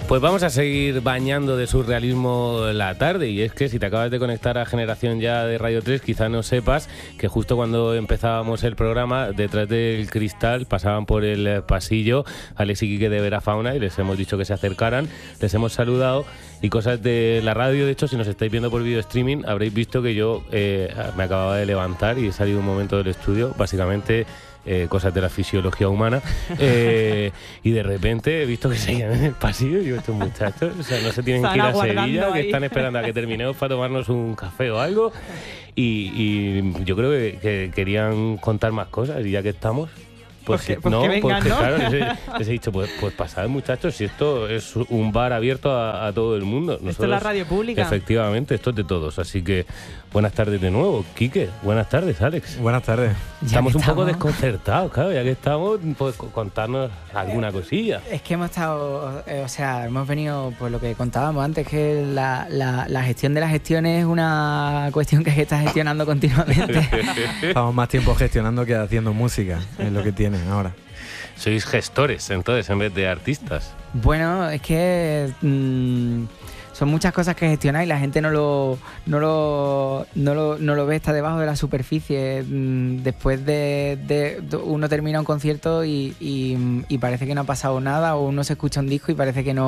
Pues vamos a seguir bañando de surrealismo la tarde, y es que si te acabas de conectar a Generación Ya de Radio 3, quizá no sepas que justo cuando empezábamos el programa, detrás del cristal pasaban por el pasillo Alex y Quique de Verafauna y les hemos dicho que se acercaran, les hemos saludado y cosas de la radio. De hecho, si nos estáis viendo por video streaming, habréis visto que yo me acababa de levantar y he salido un momento del estudio, básicamente cosas de la fisiología humana, y de repente he visto que seguían en el pasillo y digo, estos muchachos, o sea, no se tienen que ir a Sevilla, ahí, que están esperando a que terminemos para tomarnos un café o algo, y yo creo que querían contar más cosas, y ya que estamos, porque claro, les he dicho, pues pasad, muchachos, si esto es un bar abierto a todo el mundo. Nosotros, esto es la radio pública. Efectivamente, esto es de todos, así que buenas tardes de nuevo, Quique. Buenas tardes, Alex. Buenas tardes. Estamos un poco desconcertados, claro, ya que estamos, pues contarnos alguna cosilla. Es que hemos estado, hemos venido, pues lo que contábamos antes, que la gestión de la gestión es una cuestión que está gestionando continuamente. Estamos más tiempo gestionando que haciendo música, es lo que tienen ahora. Sois gestores, entonces, en vez de artistas. Bueno, es que son muchas cosas que gestionar y la gente no lo ve, está debajo de la superficie. Después de uno termina un concierto y parece que no ha pasado nada, o uno se escucha un disco y parece que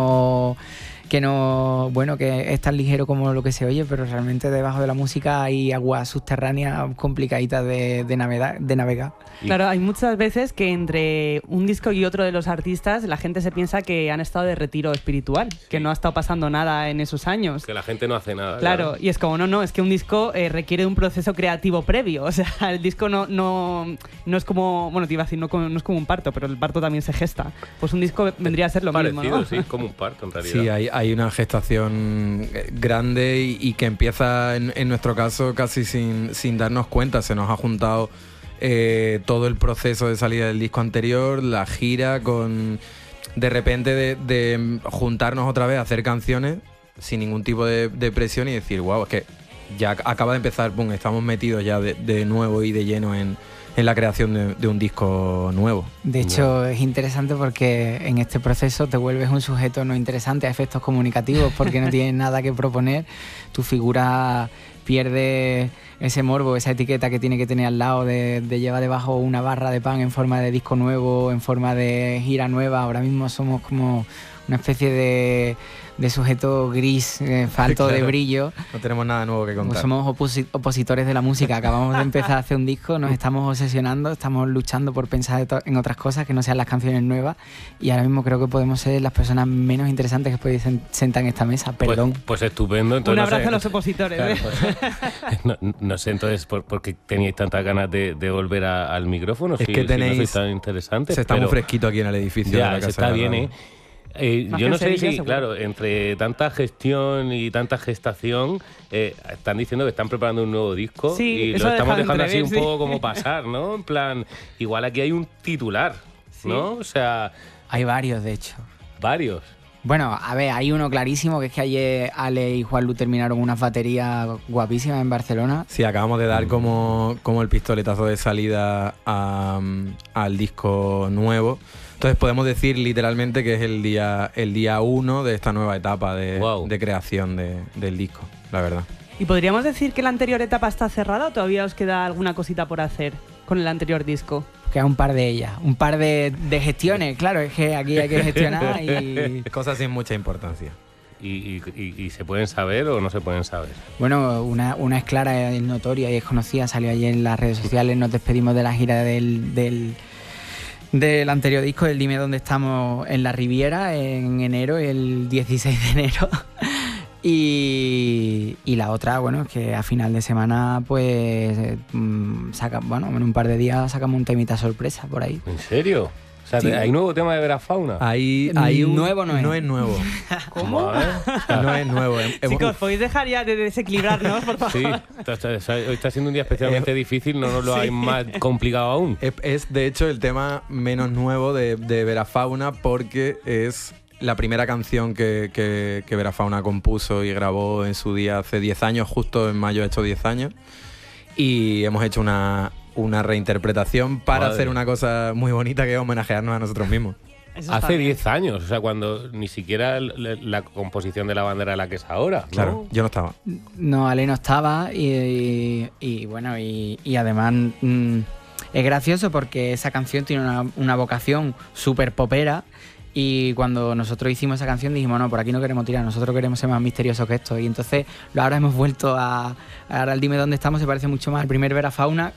es tan ligero como lo que se oye, pero realmente debajo de la música hay aguas subterráneas complicaditas de navegar. Claro, hay muchas veces que entre un disco y otro de los artistas la gente se piensa que han estado de retiro espiritual, que no ha estado pasando nada en esos años. Que la gente no hace nada. Claro, y es como, no, es que un disco requiere un proceso creativo previo. O sea, el disco no es como, bueno, te iba a decir, no es como un parto, pero el parto también se gesta. Pues un disco vendría a ser lo mismo, ¿no? Sí, como un parto en realidad. Sí, hay una gestación grande y que empieza en nuestro caso casi sin darnos cuenta. Se nos ha juntado todo el proceso de salida del disco anterior, la gira, con de repente de juntarnos otra vez a hacer canciones sin ningún tipo de presión y decir, wow, es que ya acaba de empezar, pum, estamos metidos ya de nuevo y de lleno en la creación de un disco nuevo. De hecho, es interesante porque en este proceso te vuelves un sujeto no interesante a efectos comunicativos porque no tienes nada que proponer. Tu figura pierde ese morbo, esa etiqueta que tiene que tener al lado de llevar debajo una barra de pan en forma de disco nuevo, en forma de gira nueva. Ahora mismo somos como una especie de sujeto gris, falto de brillo. No tenemos nada nuevo que contar. Somos opositores de la música. Acabamos de empezar a hacer un disco, nos estamos obsesionando, estamos luchando por pensar en otras cosas que no sean las canciones nuevas, y ahora mismo creo que podemos ser las personas menos interesantes que podéis sentar en esta mesa. Perdón. Pues estupendo. Entonces, un abrazo a los opositores. Claro, no sé entonces por qué teníais tantas ganas de volver al micrófono. Es que tenéis, si no sois tan interesantes. Se está muy fresquito aquí en el edificio. Ya, de la casa está bien, radio. Yo no sé si, claro, entre tanta gestión y tanta gestación, están diciendo que están preparando un nuevo disco, sí, y lo estamos dejando así un poco como pasar, ¿no? En plan, igual aquí hay un titular, ¿no? O sea... Hay varios, de hecho. ¿Varios? Bueno, a ver, hay uno clarísimo, que es que ayer Ale y Juanlu terminaron unas baterías guapísimas en Barcelona. Sí, acabamos de dar como el pistoletazo de salida al disco nuevo. Entonces podemos decir literalmente que es el día 1 de esta nueva etapa de creación del disco, la verdad. ¿Y podríamos decir que la anterior etapa está cerrada o todavía os queda alguna cosita por hacer con el anterior disco? Queda un par de ellas, un par de gestiones, claro, es que aquí hay que gestionar y... Cosas sin mucha importancia. ¿Y se pueden saber o no se pueden saber? Bueno, una es clara, es notoria y es conocida, salió ayer en las redes sociales. Nos despedimos de la gira del anterior disco, del Dime Dónde Estamos, en la Riviera, en enero, el 16 de enero. Y la otra, bueno, es que a final de semana, pues, en un par de días sacamos un temita sorpresa por ahí. ¿En serio? O sea, sí. ¿Hay nuevo tema de Verafauna? Hay un nuevo, no es nuevo. ¿Cómo? No es nuevo. Chicos, ¿podéis dejar ya de desequilibrarnos, por favor? Sí, hoy está siendo un día especialmente difícil, no nos lo hay más complicado aún. Es, de hecho, el tema menos nuevo de Verafauna, porque es la primera canción que Verafauna compuso y grabó en su día hace 10 años, justo en mayo ha hecho 10 años, y hemos hecho una reinterpretación para hacer una cosa muy bonita, que es homenajearnos a nosotros mismos. Eso está hace bien. 10 años, o sea, cuando ni siquiera la composición de la bandera es la que es ahora, ¿no? Claro, yo no estaba. No, Ale no estaba y bueno, y además es gracioso porque esa canción tiene una vocación súper popera. Y cuando nosotros hicimos esa canción dijimos, no, por aquí no queremos tirar, nosotros queremos ser más misteriosos que esto. Y entonces ahora hemos vuelto ahora al Dime Dónde Estamos, se parece mucho más al primer Vera Fauna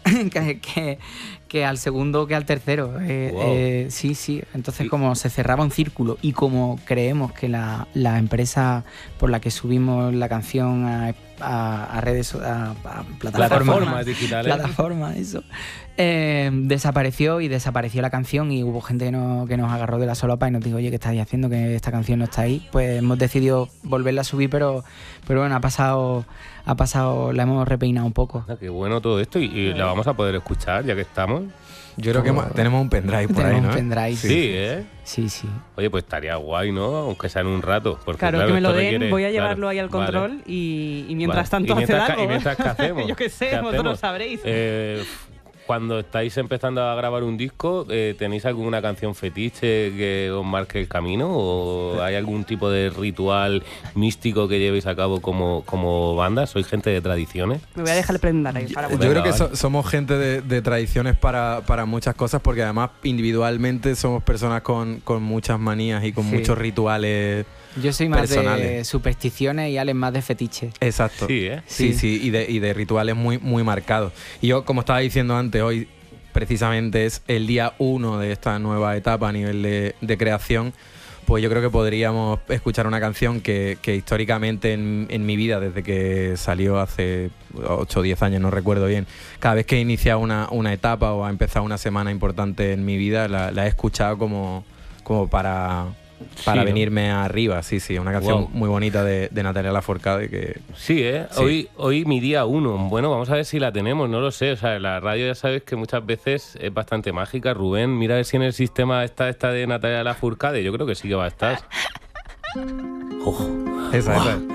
que al segundo, que al tercero. Wow. Sí, entonces como se cerraba un círculo y como creemos que la empresa por la que subimos la canción a redes, a Plataformas digitales. plataformas, eso, desapareció la canción y hubo gente que nos agarró de la solapa y nos dijo, oye, ¿qué estáis haciendo? Que esta canción no está ahí. Pues hemos decidido volverla a subir, pero bueno, ha pasado, la hemos repeinado un poco. Ah, qué bueno todo esto y la vamos a poder escuchar ya que estamos. Yo creo que tenemos un pendrive por ahí, Tenemos ¿no? un pendrive. Sí, ¿eh? Sí. Oye, pues estaría guay, ¿no? Aunque sea en un rato. Porque, Claro, que me lo esto den, requiere- voy a llevarlo claro, ahí al vale. control y mientras Vale. tanto ¿Y hacer mientras algo. ¿Y mientras qué hacemos? Yo qué sé, ¿Qué vosotros hacemos? sabréis. Cuando estáis empezando a grabar un disco, ¿tenéis alguna canción fetiche que os marque el camino? ¿O hay algún tipo de ritual místico que llevéis a cabo como banda? ¿Sois gente de tradiciones? Me voy a dejar prender ahí. Para Yo Venga, creo que vale. somos gente de tradiciones para muchas cosas, porque además individualmente somos personas con muchas manías y con Sí. muchos rituales. Yo soy más de Personales. supersticiones y Alex más de fetiche. Exacto. Sí, ¿eh? Sí, y de rituales muy, muy marcados. Y yo, como estaba diciendo antes, hoy precisamente es el día 1 de esta nueva etapa a nivel de creación. Pues yo creo que podríamos escuchar una canción que históricamente en mi vida, desde que salió hace 8 o 10 años, no recuerdo bien, cada vez que he iniciado una etapa o ha empezado una semana importante en mi vida, la he escuchado como para Sí, ¿no? venirme arriba. Sí, una canción Wow. muy bonita de Natalia Lafourcade que... Sí, ¿eh? Sí. Hoy mi día 1. Bueno, vamos a ver si la tenemos, no lo sé. O sea, la radio ya sabes que muchas veces es bastante mágica. Rubén, mira a ver si en el sistema está esta de Natalia Lafourcade. Yo creo que sí que va a estar. Ojo. Esa.